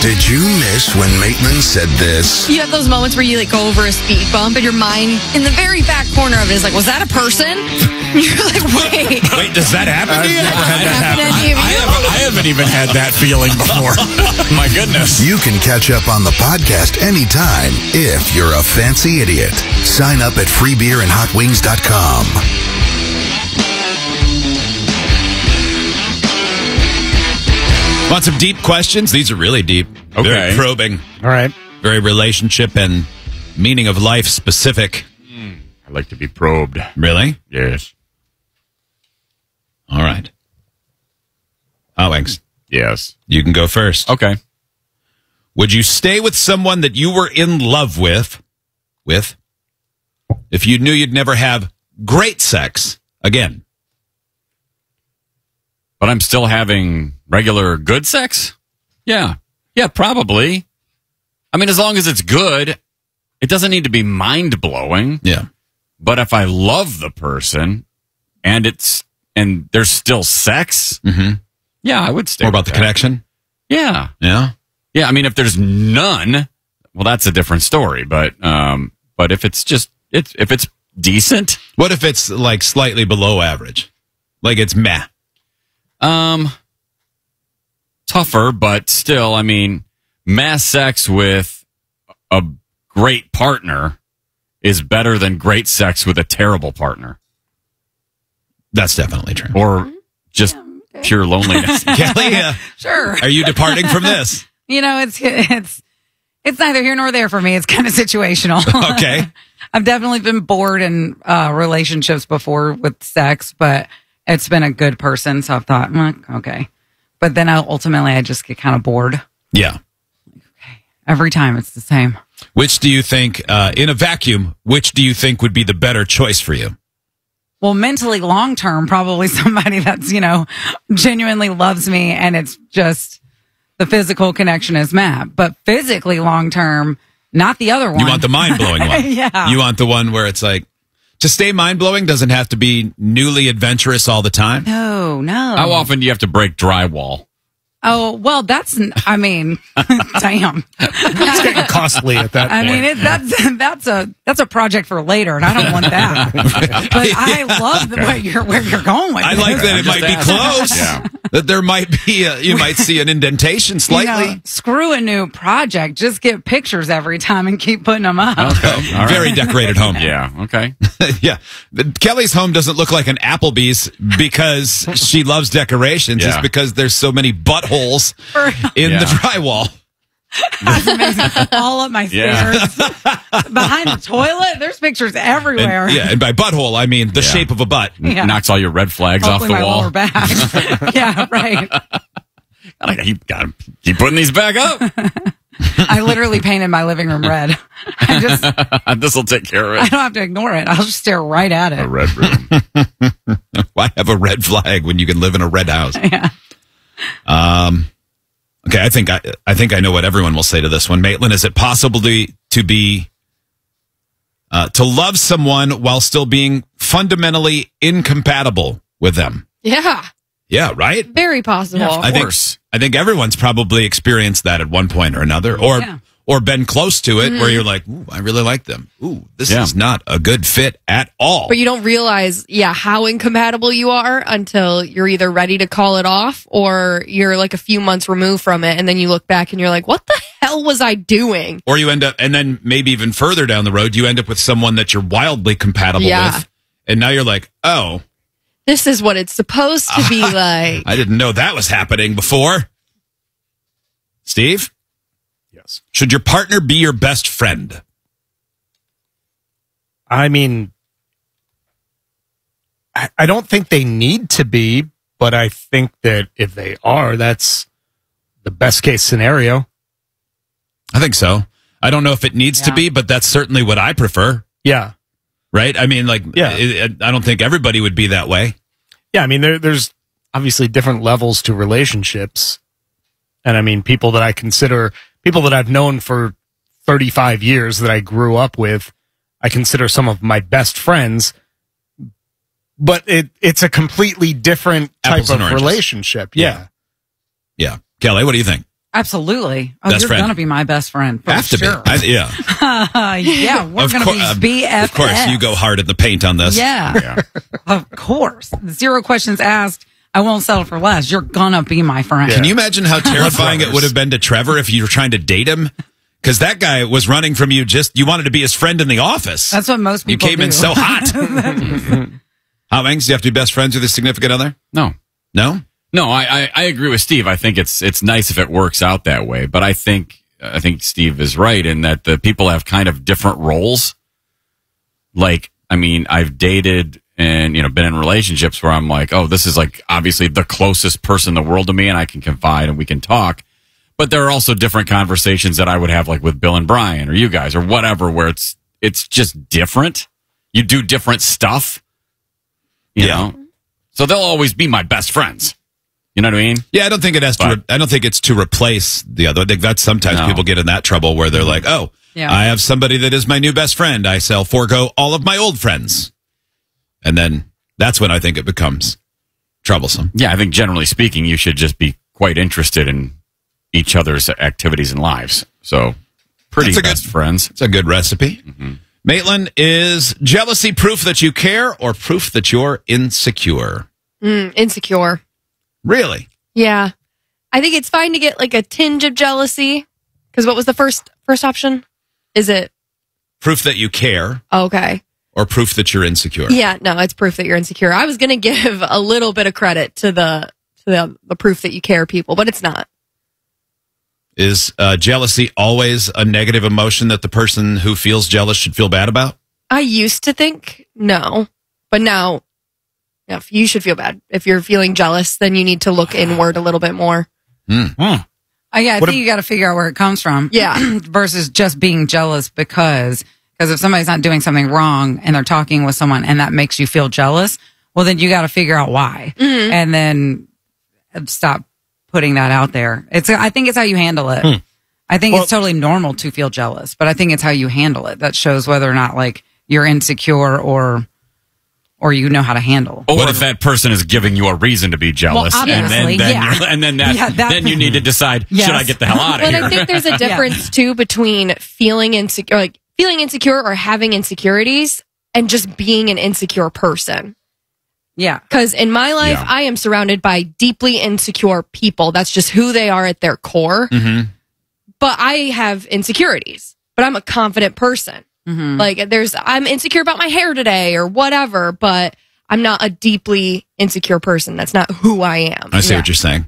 Did you miss when Maitland said this? You have those moments where you go over a speed bump and your mind in the very back corner of it is like, was that a person? You're like, wait. Wait, does that happen to you? Never had that happen. I haven't even had that feeling before. My goodness. You can catch up on the podcast anytime if you're a fancy idiot. Sign up at freebeerandhotwings.com. Want some deep questions? These are really deep. Okay. Very probing. All right. Very relationship and meaning of life specific. I like to be probed. Really? Yes. All right. Alex, Yes. you can go first. Okay. Would you stay with someone that you were in love with, if you knew you'd never have great sex again? But I'm still having regular good sex? Yeah. Yeah, probably. I mean, as long as it's good, it doesn't need to be mind-blowing. Yeah. But if I love the person and there's still sex, yeah, I would stay. More about with the that. connection? Yeah. Yeah. Yeah, I mean, if there's none, well, that's a different story. But if it's just if it's decent, What if it's like slightly below average? Like it's meh. Tougher, but still, I mean, mass sex with a great partner is better than great sex with a terrible partner. That's definitely true. Or just pure loneliness. Kelly, Sure. are you departing from this? It's neither here nor there for me. It's kind of situational. Okay. I've definitely been bored in relationships before with sex, but it's been a good person, so I've thought, okay. But then ultimately I just get kind of bored. Yeah. Every time it's the same. Which do you think, in a vacuum, which do you think would be the better choice for you? Well, mentally long term, probably somebody that's, genuinely loves me and it's just the physical connection is met. But physically long term, not the other one. You want the mind-blowing one. Yeah. You want the one where it's like, to stay mind-blowing doesn't have to be newly adventurous all the time. No. How often do you have to break drywall? Oh, well, damn. It's getting costly at that I point. mean, that's a project for later, and I don't want that. But I love where you're going with I it. like that it might be close. Yeah. That there might be, you might see an indentation slightly. Screw a new project. Just get pictures every time and keep putting them up. Okay. All right. Very decorated home. Yeah. Okay. Yeah. Kelly's home doesn't look like an Applebee's because she loves decorations. Yeah. It's because there's so many buttholes in the drywall. That's amazing. All up my Yeah. stairs. Behind the toilet, there's pictures everywhere. And by butthole, I mean the shape of a butt. Yeah. Knocks all your red flags Hopefully off the my wall. lower back. Yeah, right. Gotta keep putting these back up. I literally painted my living room red. This will take care of I it. don't have to ignore it. I'll just stare right at it. A red room. Why have a red flag when you can live in a red house? Yeah. Okay, I think I know what everyone will say to this one. Maitland, is it possible to love someone while still being fundamentally incompatible with them? Yeah. Yeah, right? Very possible. Yeah, of course. I think everyone's probably experienced that at one point or another, or been close to it, where you're like, "Ooh, I really like them. Ooh, this is not a good fit at all." But you don't realize, how incompatible you are until you're either ready to call it off or you're like a few months removed from it. And then you look back and you're like, what the hell was I doing? Or you end up, and then maybe even further down the road, you end up with someone that you're wildly compatible with. And now you're like, oh, this is what it's supposed to be like. I didn't know that was happening before. Steve? Yes. Should your partner be your best friend? I mean, I don't think they need to be, but I think that if they are, that's the best case scenario. I think so. I don't know if it needs to be, but that's certainly what I prefer. Yeah. Right? I mean, I don't think everybody would be that way. Yeah, I mean, there's obviously different levels to relationships. And I mean, people that I've known for 35 years that I grew up with, I consider some of my best friends. But it's a completely different type Apples and of oranges. relationship. Yeah. Yeah. Kelly, what do you think? Absolutely. Oh, Best you're friend. going to be my best friend. For Have to sure. be. Yeah. Yeah, we're Of going cour- to be BFFs. Of course, you go hard in the paint on this. Yeah. Of course. 0 questions asked. I won't settle for less. You're going to be my friend. Can you imagine how terrifying it would have been to Trevor if you were trying to date him? Because that guy was running from you. You wanted to be his friend in the office. That's what most people You came do. in so hot. How, Wings? Do you have to be best friends with a significant other? No. No? No, I agree with Steve. I think it's nice if it works out that way, but I think Steve is right in that the people have kind of different roles. Like, I mean, I've dated and, been in relationships where I'm like, oh, this is like obviously the closest person in the world to me and I can confide and we can talk. But there are also different conversations that I would have like with Bill and Brian or you guys or whatever, where it's just different. You do different stuff, you know? So they'll always be my best friends. You know what I mean? Yeah, I don't think it has to. I don't think it's to replace the other. I think that's sometimes people get in that trouble where they're like, "Oh, I have somebody that is my new best friend. I shall forego all of my old friends," and then that's when I think it becomes troublesome. Yeah, I think generally speaking, you should just be quite interested in each other's activities and lives. So, pretty best friends. It's a good recipe. Mm-hmm. Maitland, is jealousy proof that you care or proof that you're insecure? Insecure. Really? Yeah. I think it's fine to get like a tinge of jealousy. Because what was the first option? Is it proof that you care? Okay. Or proof that you're insecure? Yeah, no, it's proof that you're insecure. I was going to give a little bit of credit to the proof that you care people, but it's not. Is jealousy always a negative emotion that the person who feels jealous should feel bad about? I used to think no, but now you should feel bad. If you're feeling jealous, then you need to look inward a little bit more. I think you got to figure out where it comes from. Yeah. Versus just being jealous because if somebody's not doing something wrong and they're talking with someone and that makes you feel jealous, well, then you got to figure out why. Mm-hmm. And then stop putting that out there. I think it's how you handle it. I think it's totally normal to feel jealous, but I think it's how you handle it that shows whether or not like you're insecure or you know how to handle. Or what if that person is giving you a reason to be jealous? Well, obviously, then you need to decide, should I get the hell out of But here? I think there's a difference too between feeling insecure or having insecurities and just being an insecure person. Yeah. Because in my life, I am surrounded by deeply insecure people. That's just who they are at their core. Mm-hmm. But I have insecurities, but I'm a confident person. Mm-hmm. Like I'm insecure about my hair today or whatever, but I'm not a deeply insecure person. That's not who I am. I see what you're saying.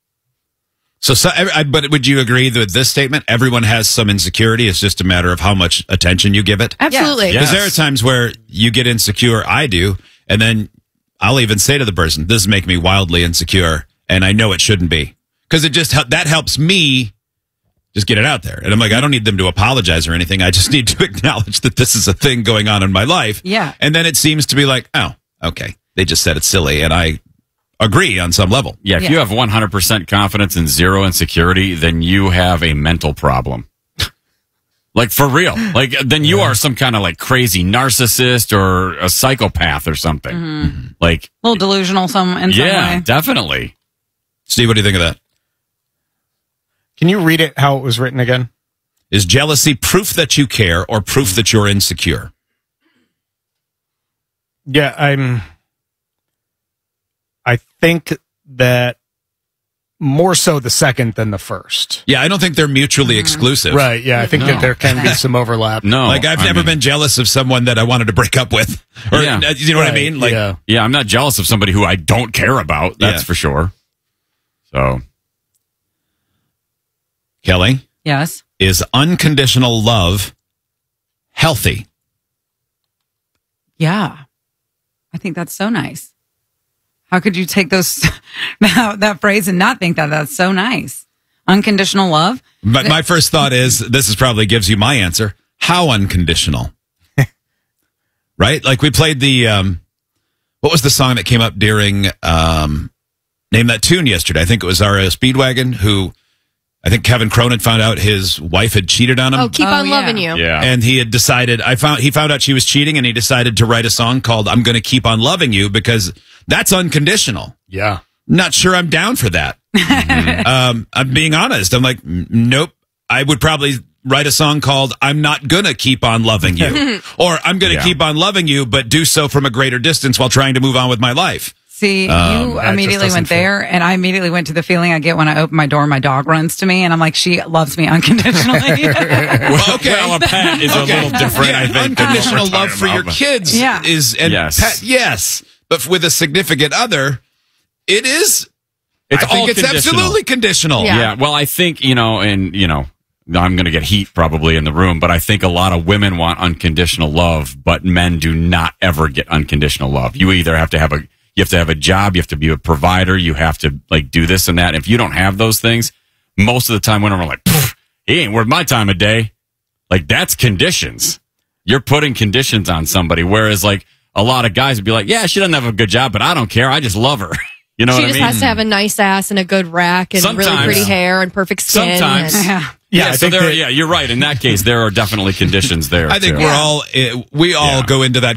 But would you agree with this statement? Everyone has some insecurity. It's just a matter of how much attention you give it. Absolutely. Because there are times where you get insecure. I do. And then I'll even say to the person, this is making me wildly insecure. And I know it shouldn't be. Because that helps me just get it out there. And I'm like, I don't need them to apologize or anything. I just need to acknowledge that this is a thing going on in my life. Yeah. And then it seems to be like, oh, okay. They just said it's silly. And I agree on some level. Yeah, if you have 100% confidence and zero insecurity, then you have a mental problem. Like, for real. Like, then you are some kind of like crazy narcissist or a psychopath or something. Mm-hmm. Like, a little delusional in some way. Definitely. Steve, what do you think of that? Can you read it how it was written again? Is jealousy proof that you care or proof that you're insecure? Yeah, I think that more so the second than the first. Yeah, I don't think they're mutually exclusive. Right, yeah, I think that there can be some overlap. No. Like, I've never been jealous of someone that I wanted to break up with. Or, you know what I mean? Like, yeah, I'm not jealous of somebody who I don't care about. That's for sure. So, Kelly? Yes. Is unconditional love healthy? Yeah. I think that's so nice. How could you take that phrase and not think that that's so nice? Unconditional love? But my first thought is, this probably gives you my answer. How unconditional? Right? Like, we played what was the song that came up during Name That Tune yesterday? I think it was REO Speedwagon, who I think Kevin Cronin found out his wife had cheated on him. Oh, keep on loving you. yeah. And he had decided, he found out she was cheating, and he decided to write a song called I'm Gonna Keep on Loving You, because that's unconditional. Yeah. Not sure I'm down for that. I'm being honest. I'm like, nope. I would probably write a song called "I'm Not Gonna Keep on Loving You," or "I'm Gonna Keep on Loving You, but do so from a greater distance while trying to move on with my life." See, you immediately went there, and I immediately went to the feeling I get when I open my door, my dog runs to me, and I'm like, she loves me unconditionally. Well, okay. Well, a pet is a little different, I think. than what Unconditional we're love talking for your about. kids is, and Yes. yes, but with a significant other, it is. It's I think all it's conditional. absolutely conditional. Yeah. Yeah. Well, I think, I'm going to get heat probably in the room, but I think a lot of women want unconditional love, but men do not ever get unconditional love. You either have to have a job, you have to be a provider, you have to like do this and that. If you don't have those things, most of the time women are like, he ain't worth my time of day. Like that's conditions. You're putting conditions on somebody. Whereas like a lot of guys would be like, yeah, she doesn't have a good job, but I don't care. I just love her. You know She what I just mean? has to have a nice ass and a good rack and really Sometimes. pretty hair and perfect skin. Sometimes. and- Yeah, I so think there, that- you're right. In that case, there are definitely conditions there. I think too. we all go into that